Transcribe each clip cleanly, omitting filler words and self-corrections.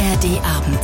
ARD-Abend.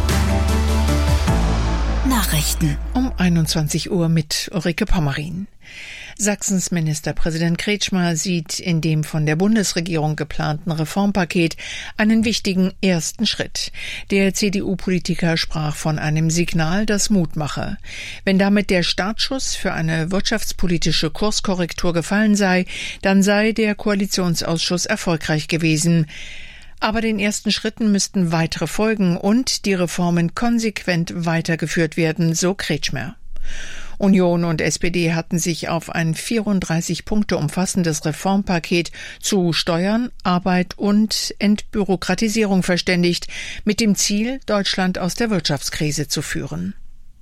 Nachrichten. Um 21 Uhr mit Ulrike Pommerin. Sachsens Ministerpräsident Kretschmer sieht in dem von der Bundesregierung geplanten Reformpaket einen wichtigen ersten Schritt. Der CDU-Politiker sprach von einem Signal, das Mut mache. Wenn damit der Startschuss für eine wirtschaftspolitische Kurskorrektur gefallen sei, dann sei der Koalitionsausschuss erfolgreich gewesen. Aber den ersten Schritten müssten weitere folgen und die Reformen konsequent weitergeführt werden, so Kretschmer. Union und SPD hatten sich auf ein 34 Punkte umfassendes Reformpaket zu Steuern, Arbeit und Entbürokratisierung verständigt, mit dem Ziel, Deutschland aus der Wirtschaftskrise zu führen.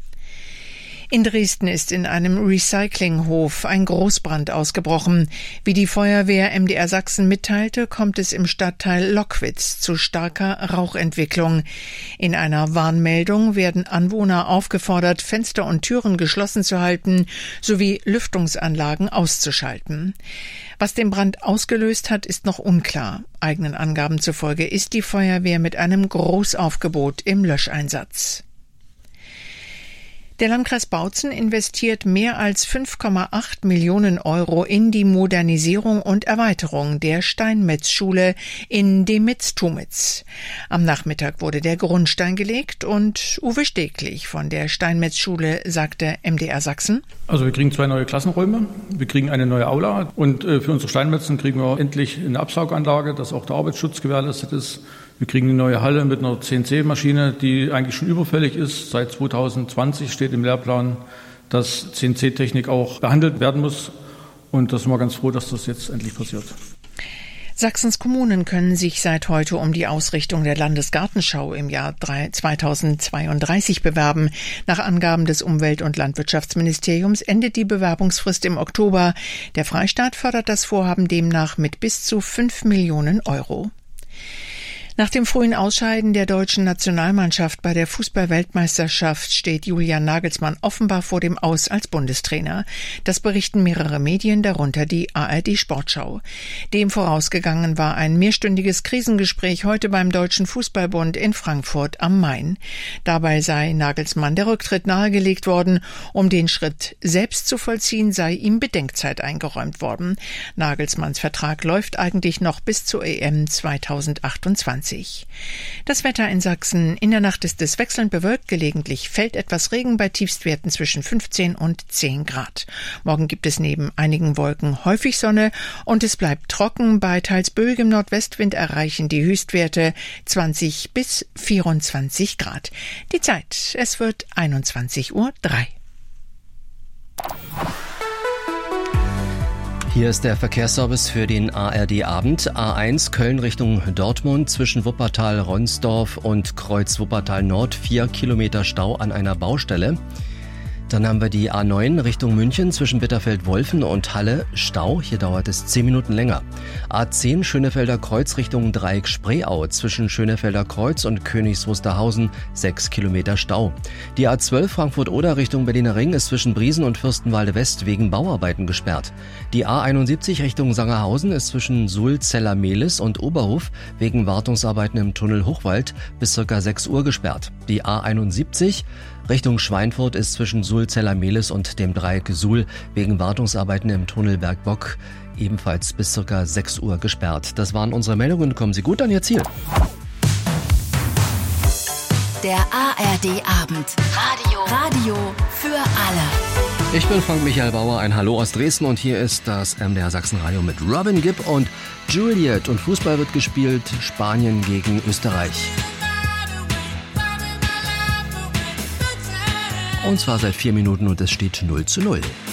In Dresden ist in einem Recyclinghof ein Großbrand ausgebrochen. Wie die Feuerwehr MDR Sachsen mitteilte, kommt es im Stadtteil Lockwitz zu starker Rauchentwicklung. In einer Warnmeldung werden Anwohner aufgefordert, Fenster und Türen geschlossen zu halten sowie Lüftungsanlagen auszuschalten. Was den Brand ausgelöst hat, ist noch unklar. Eigenen Angaben zufolge ist die Feuerwehr mit einem Großaufgebot im Löscheinsatz. Der Landkreis Bautzen investiert mehr als 5,8 Millionen Euro in die Modernisierung und Erweiterung der Steinmetzschule in Demitz-Tumitz. Am Nachmittag wurde der Grundstein gelegt und Uwe Steglich von der Steinmetzschule sagte MDR Sachsen: Also wir kriegen 2 neue Klassenräume, wir kriegen eine neue Aula und für unsere Steinmetzen kriegen wir endlich eine Absauganlage, dass auch der Arbeitsschutz gewährleistet ist. Wir kriegen eine neue Halle mit einer CNC-Maschine, die eigentlich schon überfällig ist. Seit 2020 steht im Lehrplan, dass CNC-Technik auch behandelt werden muss. Und da sind wir ganz froh, dass das jetzt endlich passiert. Sachsens Kommunen können sich seit heute um die Ausrichtung der Landesgartenschau im Jahr 2032 bewerben. Nach Angaben des Umwelt- und Landwirtschaftsministeriums endet die Bewerbungsfrist im Oktober. Der Freistaat fördert das Vorhaben demnach mit bis zu 5 Millionen Euro. Nach dem frühen Ausscheiden der deutschen Nationalmannschaft bei der Fußball-Weltmeisterschaft steht Julian Nagelsmann offenbar vor dem Aus als Bundestrainer. Das berichten mehrere Medien, darunter die ARD-Sportschau. Dem vorausgegangen war ein mehrstündiges Krisengespräch heute beim Deutschen Fußballbund in Frankfurt am Main. Dabei sei Nagelsmann der Rücktritt nahegelegt worden. Um den Schritt selbst zu vollziehen, sei ihm Bedenkzeit eingeräumt worden. Nagelsmanns Vertrag läuft eigentlich noch bis zur EM 2028. Das Wetter in Sachsen: in der Nacht ist es wechselnd bewölkt, gelegentlich fällt etwas Regen bei Tiefstwerten zwischen 15 und 10 Grad. Morgen gibt es neben einigen Wolken häufig Sonne und es bleibt trocken. Bei teils böigem Nordwestwind erreichen die Höchstwerte 20 bis 24 Grad. Die Zeit: es wird 21:03 Uhr. Hier ist der Verkehrsservice für den ARD-Abend. A1 Köln Richtung Dortmund zwischen Wuppertal-Ronsdorf und Kreuz Wuppertal-Nord 4 Kilometer Stau an einer Baustelle. Dann haben wir die A9 Richtung München zwischen Bitterfeld-Wolfen und Halle. Stau, hier dauert es 10 Minuten länger. A10 Schönefelder Kreuz Richtung Dreieck-Spreeau zwischen Schönefelder Kreuz und Königs Wusterhausen 6 Kilometer Stau. Die A12 Frankfurt-Oder Richtung Berliner Ring ist zwischen Briesen und Fürstenwalde-West wegen Bauarbeiten gesperrt. Die A71 Richtung Sangerhausen ist zwischen Suhl-Zeller-Mehlis und Oberhof wegen Wartungsarbeiten im Tunnel Hochwald bis ca. 6 Uhr gesperrt. Die A71 Richtung Schweinfurt ist zwischen Suhl-Zeller-Mehlis und dem Dreieck Suhl wegen Wartungsarbeiten im Tunnel Bergbock ebenfalls bis ca. 6 Uhr gesperrt. Das waren unsere Meldungen. Kommen Sie gut an Ihr Ziel. Der ARD-Abend. Radio für alle. Ich bin Frank-Michael Bauer, ein Hallo aus Dresden und hier ist das MDR Sachsen-Radio mit Robin Gibb und Juliet. Und Fußball wird gespielt, Spanien gegen Österreich. Und zwar seit 4 Minuten und es steht 0:0.